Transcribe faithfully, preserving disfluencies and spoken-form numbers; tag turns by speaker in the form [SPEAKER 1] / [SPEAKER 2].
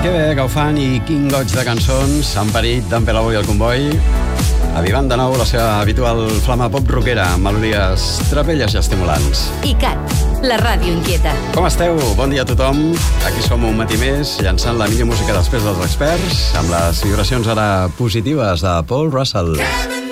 [SPEAKER 1] Que bé que ho fan i quin goig de cançons. Han parit d'en Pelau i el Comboi, avivant de nou la seva habitual flama pop rockera amb melodies trapelles i estimulants.
[SPEAKER 2] ICAT, la ràdio inquieta.
[SPEAKER 1] Com esteu? Bon dia a tothom. Aquí som un matí més, llançant la millor música després dels experts, amb les vibracions ara positives de Paul Russell.